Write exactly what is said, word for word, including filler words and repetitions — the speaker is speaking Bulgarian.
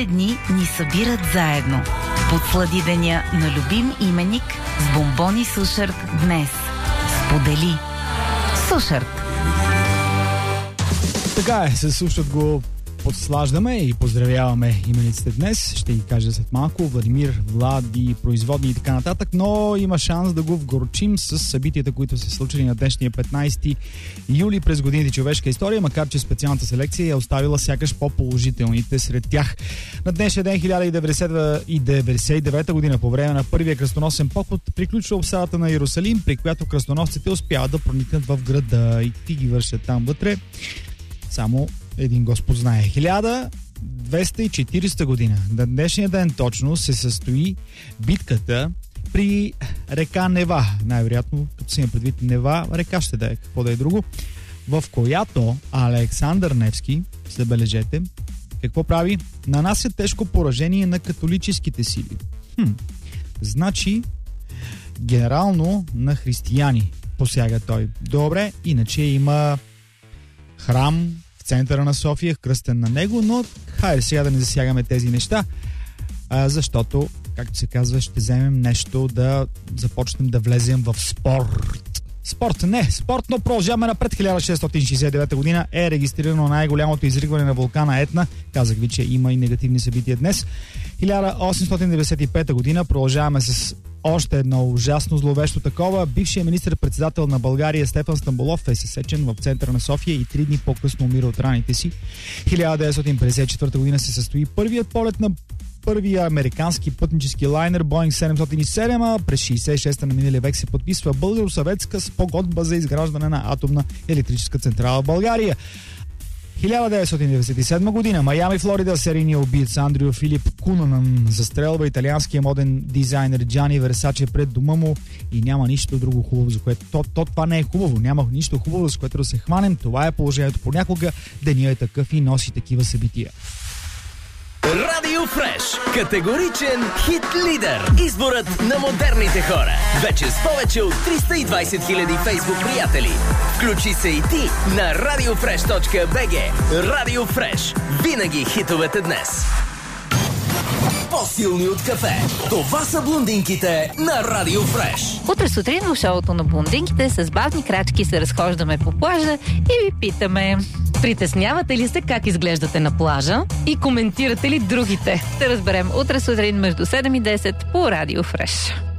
Любимите дни ни събират заедно. Подслади деня на любим именик с бомбони Сушарт днес. Сподели. Сушарт. Така е, се Сушарт го подслаждаме и поздравяваме имениците днес. Ще ги кажа след малко. Владимир, Влади, производни и така нататък, но има шанс да го вгорчим с събитията, които се случили на днешния петнайсети юли през годините човешка история, макар че специалната селекция е оставила сякаш по-положителните сред тях. На днешния ден хиляда и деветдесет и девета година, по време на първия кръстоносен поход, приключва обсадата на Иерусалим, при която кръстоносците успяват да проникнат в града и ти ги вършат там вътре. Само един Господ знае. хиляда двеста и четиридесета година. На днешния ден точно се състои битката при река Нева. Най-вероятно, като си има предвид Нева, река ще да е, какво да е друго, в която Александър Невски, забележете, какво прави? Нанася тежко поражение на католическите сили. Хм. Значи, генерално на християни посяга той. Добре, иначе има храм в центъра на София, кръстен на него, но хайде сега да не засягаме тези неща, а, защото, както се казва, ще вземем нещо да започнем да влезем в спорт. Спорт, не, спорт, но продължаваме напред. хиляда шестстотин шейсет и девета година е регистрирано най-голямото изригване на вулкана Етна. Казах ви, че има и негативни събития днес. хиляда осемстотин деветдесет и пета година продължаваме с още едно ужасно зловещо такова. Бившият министър-председател на България Стефан Стамболов е съсечен в центъра на София и три дни по-късно умира от раните си. хиляда деветстотин петдесет и четвърта година се състои първият полет на първия американски пътнически лайнер Боинг седемстотин и седем, а през шейсет и шеста на миналия век се подписва българо-съветска спогодба за изграждане на атомна електрическа централа в България. хиляда деветстотин деветдесет и седма година, Майами, Флорида, серийният убиец Андрю Филип Кунанан застрелва италианския моден дизайнер Джани Версаче пред дома му и няма нищо друго хубаво, за което то, то това не е хубаво, няма нищо хубаво, с което да се хванем, това е положението понякога, деня е такъв и носи такива събития. Радио Фреш. Категоричен хит лидер. Изборът на модерните хора. Вече с повече от триста и двайсет хиляди фейсбук приятели. Включи се и ти на радиофреш точка би джи. Радио Фреш. Винаги хитовете днес. По-силни от кафе. Това са блондинките на Радио Фреш. Утре сутрин в шоуто на блондинките с бавни крачки се разхождаме по плажа и ви питаме: притеснявате ли се как изглеждате на плажа и коментирате ли другите? ще разберем утре сутрин между седем и десет по Радио Фреш.